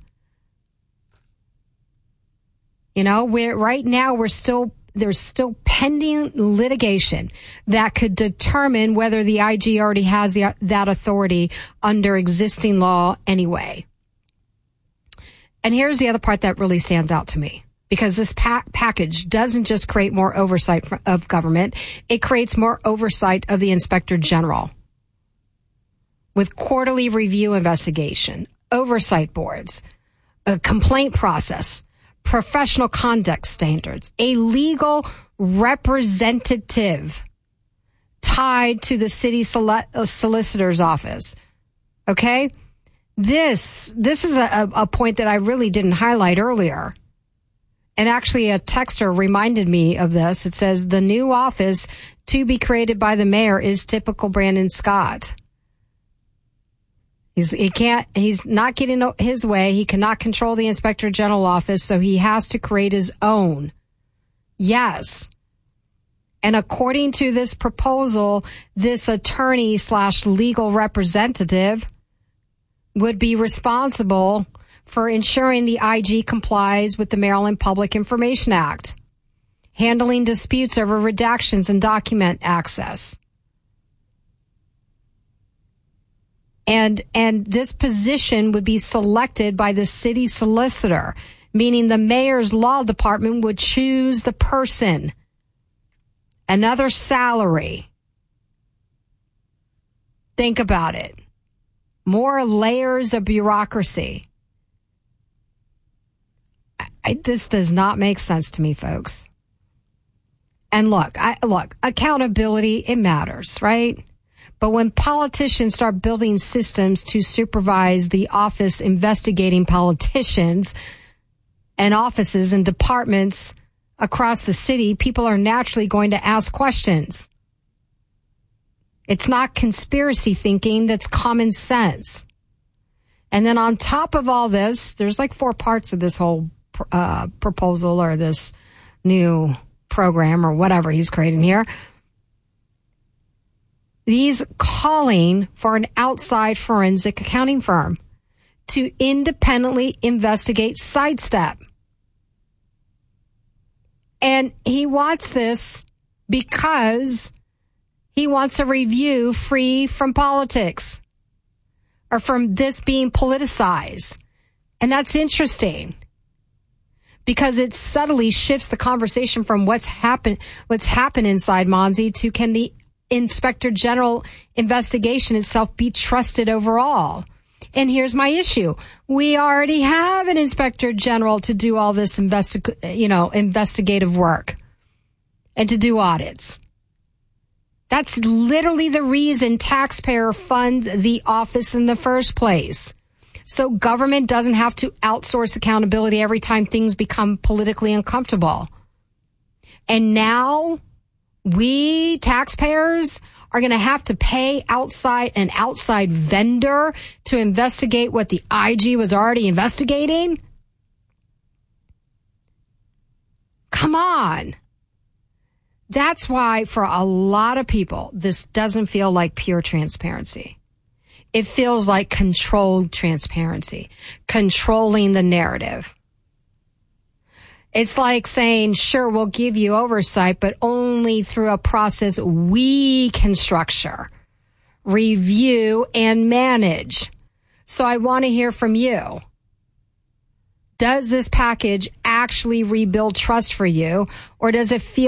You know, we're right now we're still there's still pending litigation that could determine whether the I G already has the, that authority under existing law anyway. And here's the other part that really stands out to me. Because this pa- package doesn't just create more oversight of government, it creates more oversight of the Inspector General. With quarterly review investigation, oversight boards, a complaint process, professional conduct standards, a legal representative tied to the city soli- uh, solicitor's office. Okay? This, this is a, a point that I really didn't highlight earlier. And actually, a texter reminded me of this. It says, the new office to be created by the mayor is typical Brandon Scott. He's, he can't, he's not getting his way. He cannot control the Inspector General office, so he has to create his own. Yes. And according to this proposal, this attorney slash legal representative would be responsible for ensuring the I G complies with the Maryland Public Information Act, handling disputes over redactions and document access. And, and this position would be selected by the city solicitor, meaning the mayor's law department would choose the person. Another salary. Think about it. More layers of bureaucracy. I, this does not make sense to me, folks. And look, I, look, accountability, it matters, right? But when politicians start building systems to supervise the office investigating politicians and offices and departments across the city, people are naturally going to ask questions. It's not conspiracy thinking, that's common sense. And then on top of all this, there's like four parts of this whole Uh, proposal or this new program or whatever he's creating here. He's calling for an outside forensic accounting firm to independently investigate Sidestep. And he wants this because he wants a review free from politics or from this being politicized. And that's interesting, because it subtly shifts the conversation from what's happened, what's happened inside Monzi to can the Inspector General investigation itself be trusted overall? And here's my issue. We already have an Inspector General to do all this investi- you know, investigative work and to do audits. That's literally the reason taxpayers fund the office in the first place. So government doesn't have to outsource accountability every time things become politically uncomfortable. And now we taxpayers are going to have to pay outside an outside vendor to investigate what the I G was already investigating. Come on. That's why for a lot of people, this doesn't feel like pure transparency. It feels like controlled transparency, controlling the narrative. It's like saying, sure, we'll give you oversight, but only through a process we can structure, review, and manage. So I want to hear from you. Does this package actually rebuild trust for you, or does it feel